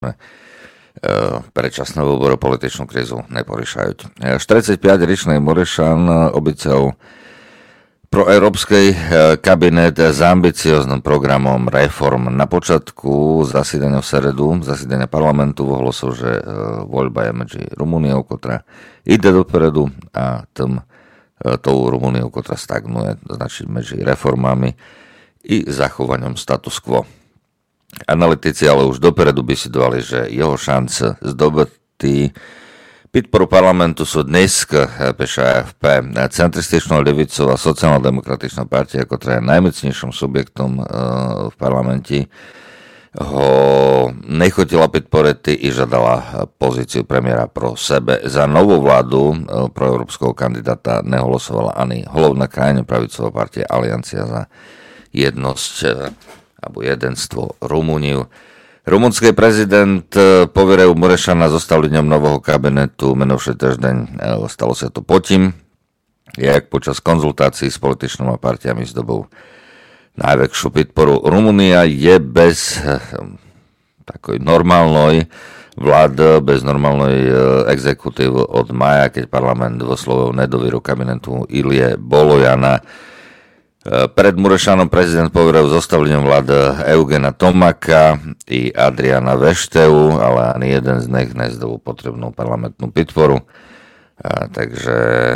predčasné voľby političnú krízu neporiešajú. 45-ročný Murešan obicel proeurópskej kabinet s ambicióznym programom reform. Na počiatku zasedania v stredu, zasedania parlamentu ohlásil, že voľba je medzi Rumuniou, ktorá ide dopredu, a tou Rumuniou, ktorá stagnuje, znači medzi reformami i zachovaním status quo. Analytici ale už dopredu by si dovali, že jeho šance zdobitý podporu parlamentu sú dnes, píše AFP, centrističnou ľavicou a sociálno-demokratičná partia, ktorá je najmocnejším subjektom v parlamente, ho nechotila podporiť i žadala pozíciu premiéra pro sebe. Za novú vládu pro európskeho kandidáta nehlasovala ani hlavná krajine pravicová partia Aliancia za jednosť alebo jedenstvo Rumuniu. Rumunský prezident poveril Murešana zostavlením nového kabinetu minulý týždeň. Stalo sa to potím, jak počas konzultácií s političnými partiami zdobou najväčšiu podporu. Rumunia je bez takoj normálnej vlády, bez normálnej exekutívy od maja, keď parlament vyslovil nedôveru kabinetu Ilie Bolojana. Pred Murešanom prezident poveril zostavlením vlády Eugena Tomaka i Adriana Vešteu, ale ani jeden z nich nezdobol potrebnú parlamentnú podporu. Takže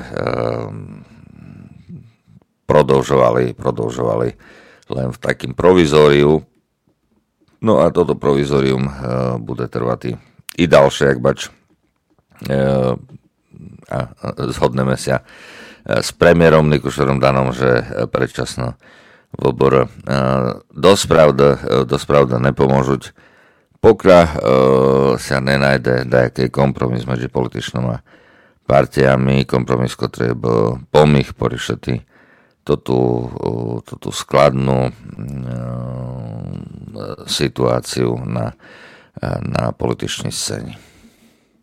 prodlžovali len v takým provizóriu. No a toto provizórium bude trvať i ďalšie, jak bač. A zhodneme sa s premiérom Nikušorom Danom, že predčasno voľby dosť pravda nepomôžuť, pokiaľ sa nenájde nejaký kompromis medzi političnými partiami, kompromis, ktorý by pomôcť poriešiť tú skladnú situáciu na političnej scéne.